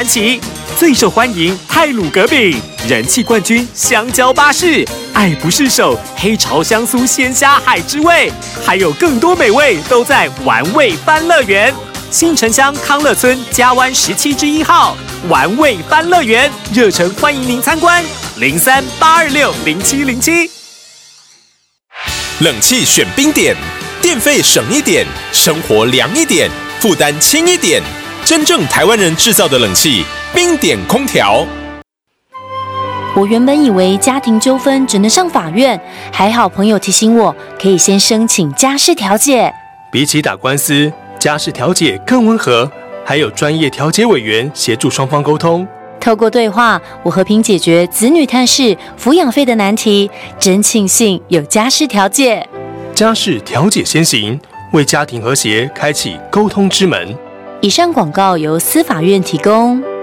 起，最受欢迎太鲁阁饼，人气冠军香蕉巴士，爱不释手黑潮香酥鲜虾海之味，还有更多美味都在玩味欢乐园。新城乡康乐村嘉湾17之1号玩味欢乐园，热诚欢迎您参观，03-826-0707。 冷气选冰点，电费省一点，生活凉一点，负担轻一点。真正台湾人制造的冷气，冰点空调。 我原本以为家庭纠纷只能上法院，还好朋友提醒我，可以先申请家事调解。 比起打官司，家事调解更温和，还有专业调解委员协助双方沟通。 透过对话，我和平解决子女探视、抚养费的难题，真庆幸有家事调解。 家事调解先行，为家庭和谐开启沟通之门。 以上广告由司法院提供。